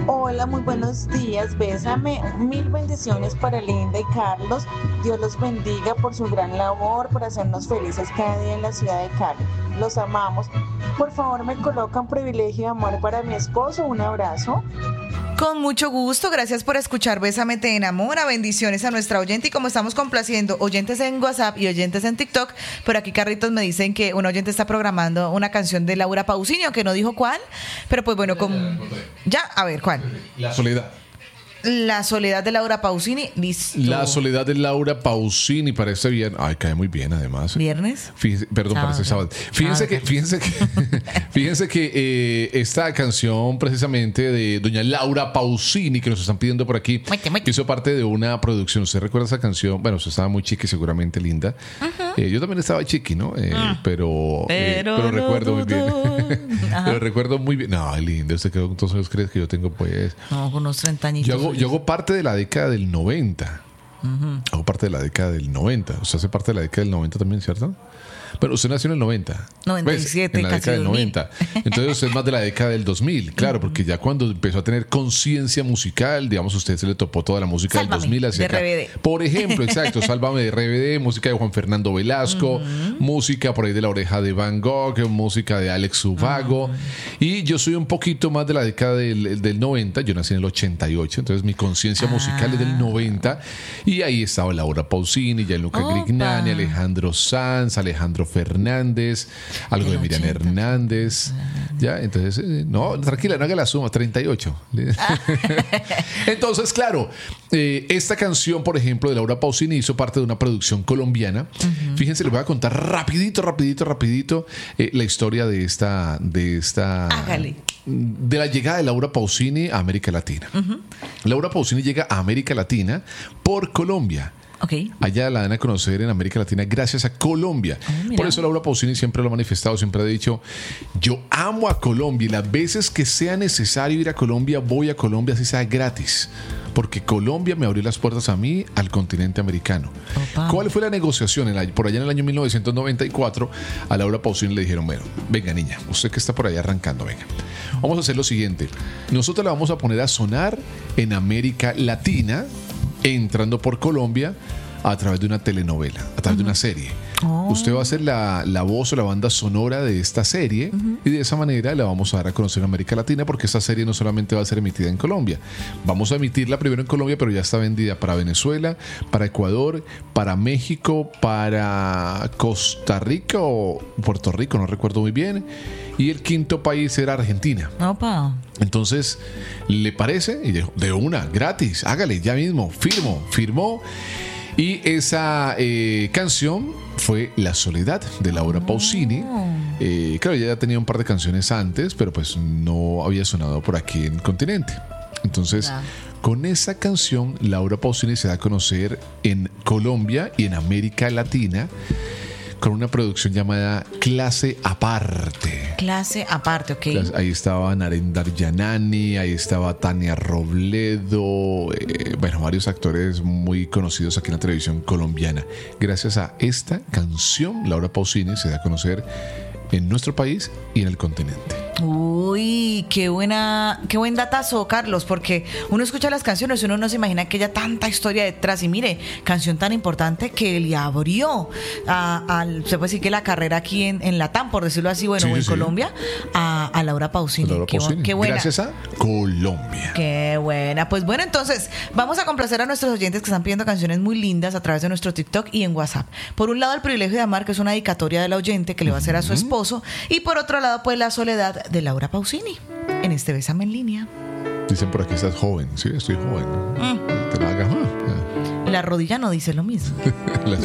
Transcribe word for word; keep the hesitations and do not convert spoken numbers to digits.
Hola, muy buenos días. Bésame. Mil bendiciones para Linda y Carlos. Dios los bendiga por su gran labor, por hacernos felices cada día en la ciudad de Cali. Los amamos. Por favor, me colocan privilegio de amor para mi esposo. Un abrazo. Con mucho gusto, gracias por escuchar Bésame te enamora, bendiciones a nuestra oyente y como estamos complaciendo oyentes en WhatsApp y oyentes en TikTok, por aquí Carritos me dicen que un oyente está programando una canción de Laura Pausini, aunque no dijo cuál, pero pues bueno, con... ya, a ver, ¿cuál? La Soledad. La Soledad de Laura Pausini, listo. La Soledad de Laura Pausini, parece bien. Ay, cae muy bien además. ¿Viernes? Fíjense, perdón, sábado. Parece sábado. Fíjense sábado. que, fíjense que, fíjense que eh, esta canción precisamente de doña Laura Pausini, que nos están pidiendo por aquí, muete, muete. hizo parte de una producción. ¿Usted recuerda esa canción? Bueno, usted estaba muy chiqui, seguramente Linda. Uh-huh. Eh, yo también estaba chiqui, ¿no? Eh, uh. Pero, pero, eh, pero recuerdo muy bien. Pero recuerdo muy bien. No, Linda, ¿usted qué entonces crees que yo tengo pues? No, unos treinta añitos. Yo hago, yo hago parte de la década del noventa. Uh-huh. Hago parte de la década del noventa. Usted hace parte de la década del noventa también, ¿cierto? Pero usted nació en el noventa. noventa y siete, pues, en la casi década del noventa. Entonces usted es más de la década del dos mil. Claro, porque ya cuando empezó a tener conciencia musical, digamos, a usted se le topó toda la música Sálvame, del dos mil hacia de acá. R B D. Por ejemplo, exacto, Sálvame de R B D, música de Juan Fernando Velasco, uh-huh. música por ahí de La Oreja de Van Gogh, música de Alex Ubago. Uh-huh. Y yo soy un poquito más de la década del, del noventa. Yo nací en el ochenta y ocho, entonces mi conciencia ah. musical es del noventa. Y ahí estaba Laura Pausini, Gianluca Opa. Grignani, Alejandro Sanz, Alejandro Fernández, algo de Miriam Hernández. Ya, entonces, eh, no, tranquila, no haga la suma, treinta y ocho. Entonces, claro, eh, esta canción, por ejemplo, de Laura Pausini hizo parte de una producción colombiana. Uh-huh. Fíjense, les voy a contar rapidito, rapidito, rapidito eh, la historia de esta, de esta, Hágale. de la llegada de Laura Pausini a América Latina. Uh-huh. Laura Pausini llega a América Latina por Colombia. Okay. Allá la dan a conocer en América Latina gracias a Colombia. Oh, por eso Laura Pausini siempre lo ha manifestado, siempre ha dicho: yo amo a Colombia y las veces que sea necesario ir a Colombia, voy a Colombia, así sea gratis, porque Colombia me abrió las puertas a mí, al continente americano. Opa. ¿Cuál fue la negociación? Por allá en el año mil novecientos noventa y cuatro a Laura Pausini le dijeron: bueno, venga niña, usted que está por allá arrancando, venga, vamos a hacer lo siguiente, nosotros la vamos a poner a sonar en América Latina, entrando por Colombia a través de una telenovela, a través uh-huh. de una serie. Oh. Usted va a ser la, la voz o la banda sonora de esta serie uh-huh. y de esa manera la vamos a dar a conocer en América Latina, porque esta serie no solamente va a ser emitida en Colombia, vamos a emitirla primero en Colombia, pero ya está vendida para Venezuela, para Ecuador, para México, para Costa Rica o Puerto Rico, no recuerdo muy bien, y el quinto país era Argentina. Opa. Entonces, ¿le parece? Y dijo, de una, gratis, hágale, ya mismo, firmo, firmó. Y esa eh, canción fue La Soledad de Laura Pausini. Eh, claro, ella ya tenía un par de canciones antes, pero pues no había sonado por aquí en el continente. Entonces, ah. con esa canción, Laura Pausini se da a conocer en Colombia y en América Latina, con una producción llamada Clase Aparte. Clase Aparte, ok. Ahí estaba Narendra Yanani, ahí estaba Tania Robledo, eh, bueno, varios actores muy conocidos aquí en la televisión colombiana. Gracias a esta canción, Laura Pausini se da a conocer en nuestro país y en el continente. Uy, qué buena, qué buen datazo, Carlos, porque uno escucha las canciones y uno no se imagina que haya tanta historia detrás. Y mire, canción tan importante que le abrió a, a se puede decir que la carrera aquí en, en Latam, por decirlo así, bueno, sí, en sí. Colombia, a, a Laura Pausini. Laura qué, Pausini. Qué buena. Gracias a Colombia. Qué buena. Pues bueno, entonces vamos a complacer a nuestros oyentes que están pidiendo canciones muy lindas a través de nuestro TikTok y en WhatsApp. Por un lado, El Privilegio de Amar, que es una dedicatoria de la oyente que le va a hacer a su esposo, y por otro lado, pues La Soledad de Laura Pausini en este Bésame en Línea. Dicen por aquí, estás joven. Sí, estoy joven. Mm. Te la hagas. La rodilla no dice lo mismo. Las